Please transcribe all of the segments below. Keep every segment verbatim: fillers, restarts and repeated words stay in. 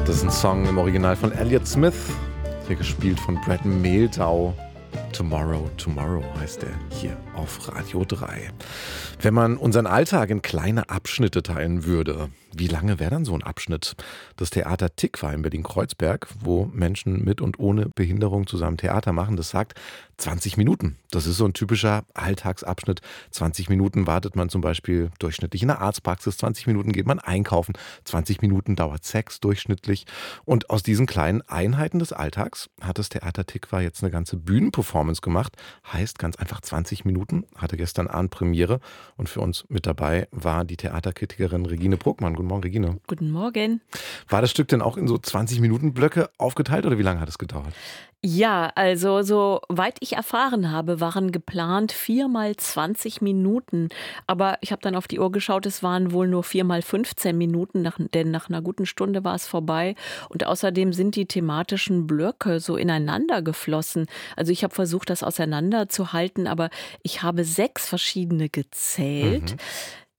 Das ist ein Song im Original von Elliott Smith, hier gespielt von Brad Mehldau. Tomorrow, Tomorrow heißt er hier auf Radio drei. Wenn man unseren Alltag in kleine Abschnitte teilen würde, wie lange wäre dann so ein Abschnitt? Das Theater Tikva in Berlin-Kreuzberg, wo Menschen mit und ohne Behinderung zusammen Theater machen, das sagt zwanzig Minuten. Das ist so ein typischer Alltagsabschnitt. zwanzig Minuten wartet man zum Beispiel durchschnittlich in der Arztpraxis, zwanzig Minuten geht man einkaufen, zwanzig Minuten dauert Sex durchschnittlich. Und aus diesen kleinen Einheiten des Alltags hat das Theater Tikva jetzt eine ganze Bühnenperformance gemacht. Heißt ganz einfach zwanzig Minuten, hatte gestern Abend Premiere. Und für uns mit dabei war die Theaterkritikerin Regine Bruckmann. Guten Morgen, Regine. Guten Morgen. War das Stück denn auch in so zwanzig Minuten Blöcke aufgeteilt oder wie lange hat es gedauert? Ja, also soweit ich erfahren habe, waren geplant vier mal zwanzig Minuten. Aber ich habe dann auf die Uhr geschaut, es waren wohl nur vier mal fünfzehn Minuten, nach, denn nach einer guten Stunde war es vorbei. Und außerdem sind die thematischen Blöcke so ineinander geflossen. Also ich habe versucht, das auseinanderzuhalten, aber ich habe sechs verschiedene gezählt. Mhm.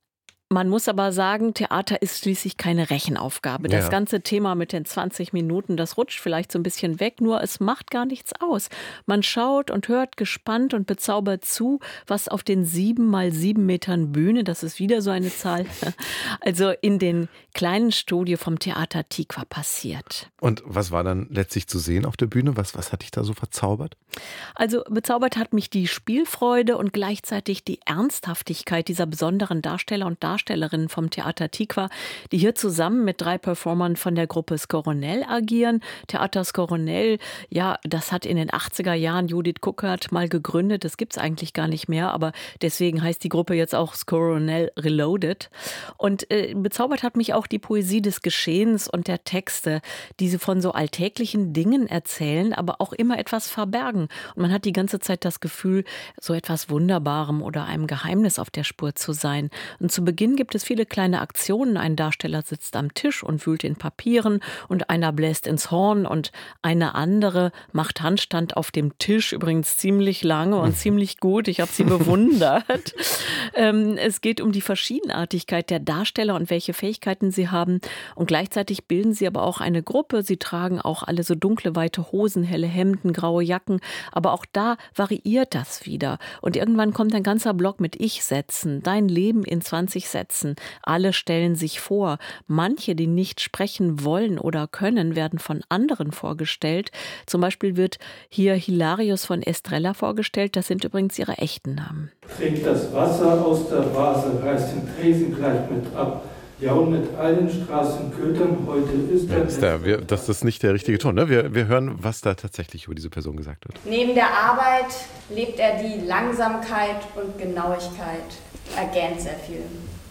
Man muss aber sagen, Theater ist schließlich keine Rechenaufgabe. Das Ja. ganze Thema mit den zwanzig Minuten, das rutscht vielleicht so ein bisschen weg, nur es macht gar nichts aus. Man schaut und hört gespannt und bezaubert zu, was auf den sieben mal sieben Metern Bühne, das ist wieder so eine Zahl, also in den kleinen Studio vom Theater Tikva passiert. Und was war dann letztlich zu sehen auf der Bühne? Was, was hat dich da so verzaubert? Also bezaubert hat mich die Spielfreude und gleichzeitig die Ernsthaftigkeit dieser besonderen Darsteller und Darstellerinnen vom Theater Tikva, die hier zusammen mit drei Performern von der Gruppe Skoronell agieren. Theater Skoronell, ja, das hat in den achtziger Jahren Judith Kuckert mal gegründet. Das gibt es eigentlich gar nicht mehr, aber deswegen heißt die Gruppe jetzt auch Skoronell Reloaded. Und äh, bezaubert hat mich auch die Poesie des Geschehens und der Texte, die sie von so alltäglichen Dingen erzählen, aber auch immer etwas verbergen. Und man hat die ganze Zeit das Gefühl, so etwas Wunderbarem oder einem Geheimnis auf der Spur zu sein. Und zu Beginn gibt es viele kleine Aktionen. Ein Darsteller sitzt am Tisch und wühlt in Papieren und einer bläst ins Horn und eine andere macht Handstand auf dem Tisch, übrigens ziemlich lange und ziemlich gut. Ich habe sie bewundert. ähm, es geht um die Verschiedenartigkeit der Darsteller und welche Fähigkeiten sie haben. Und gleichzeitig bilden sie aber auch eine Gruppe. Sie tragen auch alle so dunkle, weite Hosen, helle Hemden, graue Jacken. Aber auch da variiert das wieder. Und irgendwann kommt ein ganzer Block mit Ich-Sätzen. Dein Leben in zwanzig Sätzen. Alle stellen sich vor. Manche, die nicht sprechen wollen oder können, werden von anderen vorgestellt. Zum Beispiel wird hier Hilarius von Estrella vorgestellt. Das sind übrigens ihre echten Namen. Trinkt das Wasser aus der Vase, reißt den Tresen gleich mit ab. Ja, und mit allen Straßenkötern heute ist Ja, der... ist der wir, das ist nicht der richtige Ton, ne? Wir, wir hören, was da tatsächlich über diese Person gesagt wird. Neben der Arbeit lebt er die Langsamkeit und Genauigkeit. Er gähnt sehr viel.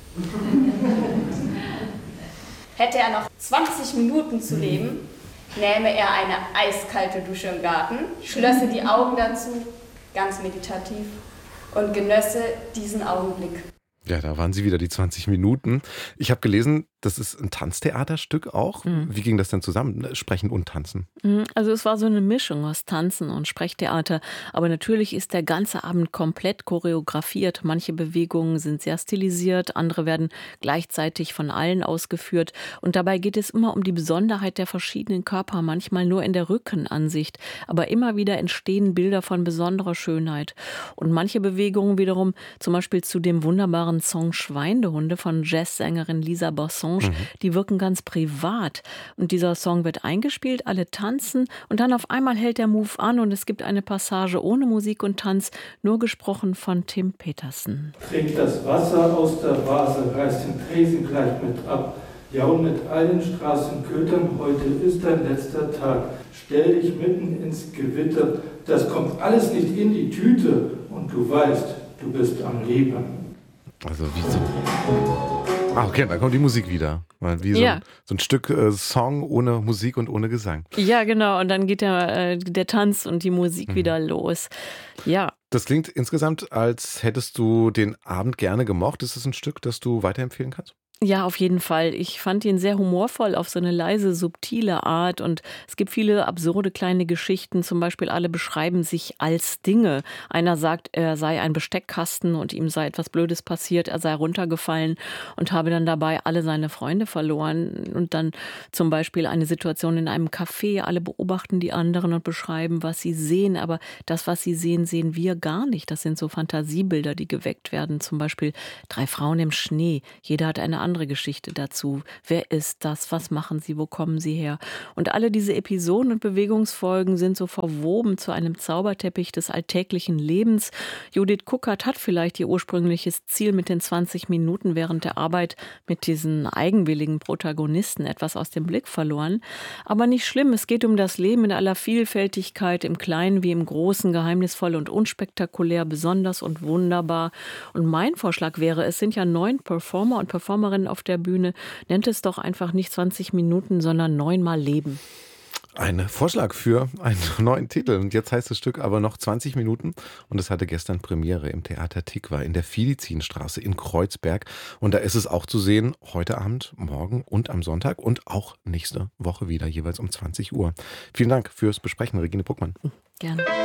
Hätte er noch zwanzig Minuten zu leben, nähme er eine eiskalte Dusche im Garten, schlösse die Augen dazu, ganz meditativ, und genösse diesen Augenblick. Ja, da waren sie wieder, die zwanzig Minuten. Ich habe gelesen, das ist ein Tanztheaterstück auch. Mhm. Wie ging das denn zusammen, Sprechen und Tanzen? Also es war so eine Mischung aus Tanzen und Sprechtheater. Aber natürlich ist der ganze Abend komplett choreografiert. Manche Bewegungen sind sehr stilisiert, andere werden gleichzeitig von allen ausgeführt. Und dabei geht es immer um die Besonderheit der verschiedenen Körper, manchmal nur in der Rückenansicht. Aber immer wieder entstehen Bilder von besonderer Schönheit. Und manche Bewegungen wiederum, zum Beispiel zu dem wunderbaren Song Schweinehunde von Jazzsängerin Lisa Bosson, Mhm. die wirken ganz privat. Und dieser Song wird eingespielt, alle tanzen und dann auf einmal hält der Move an und es gibt eine Passage ohne Musik und Tanz, nur gesprochen von Tim Petersen. Trinkt das Wasser aus der Vase, reißt den Tresen gleich mit ab. Ja, und mit allen Straßenkötern heute ist dein letzter Tag. Stell dich mitten ins Gewitter, das kommt alles nicht in die Tüte und du weißt, du bist am Leben. Also wie so... Ah, okay, dann kommt die Musik wieder. Wie so, ja. ein, so ein Stück äh, Song ohne Musik und ohne Gesang. Ja, genau. Und dann geht der, äh, der Tanz und die Musik mhm. wieder los. Ja. Das klingt insgesamt, als hättest du den Abend gerne gemocht. Ist es ein Stück, das du weiterempfehlen kannst? Ja, auf jeden Fall. Ich fand ihn sehr humorvoll auf so eine leise, subtile Art und es gibt viele absurde kleine Geschichten. Zum Beispiel alle beschreiben sich als Dinge. Einer sagt, er sei ein Besteckkasten und ihm sei etwas Blödes passiert, er sei runtergefallen und habe dann dabei alle seine Freunde verloren. Und dann zum Beispiel eine Situation in einem Café. Alle beobachten die anderen und beschreiben, was sie sehen. Aber das, was sie sehen, sehen wir gar nicht. Das sind so Fantasiebilder, die geweckt werden. Zum Beispiel drei Frauen im Schnee. Jeder hat eine andere Geschichte dazu. Wer ist das? Was machen sie? Wo kommen sie her? Und alle diese Episoden und Bewegungsfolgen sind so verwoben zu einem Zauberteppich des alltäglichen Lebens. Judith Kuckert hat vielleicht ihr ursprüngliches Ziel mit den zwanzig Minuten während der Arbeit mit diesen eigenwilligen Protagonisten etwas aus dem Blick verloren. Aber nicht schlimm, es geht um das Leben in aller Vielfältigkeit, im Kleinen wie im Großen, geheimnisvoll und unspektakulär, besonders und wunderbar. Und mein Vorschlag wäre, es sind ja neun Performer und Performerinnen auf der Bühne. Nennt es doch einfach nicht zwanzig Minuten, sondern neunmal Leben. Ein Vorschlag für einen neuen Titel. Und jetzt heißt das Stück aber noch zwanzig Minuten. Und es hatte gestern Premiere im Theater Tikva in der Filizinstraße in Kreuzberg. Und da ist es auch zu sehen, heute Abend, morgen und am Sonntag und auch nächste Woche wieder, jeweils um zwanzig Uhr. Vielen Dank fürs Besprechen, Regine Puckmann. Gerne.